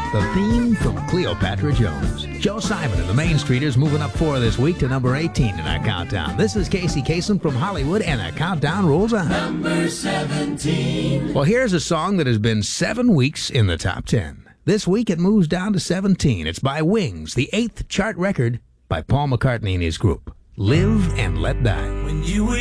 the theme from Cleopatra Jones. Joe Simon and the Main Streeters moving up 4 this week to number 18 in our countdown. This is Casey Kasem from Hollywood, and our countdown rolls on. Number 17. Well, here's a song that has been 7 weeks in the top 10. This week it moves down to 17. It's by Wings, the 8th chart record by Paul McCartney and his group. Live and Let Die. When you were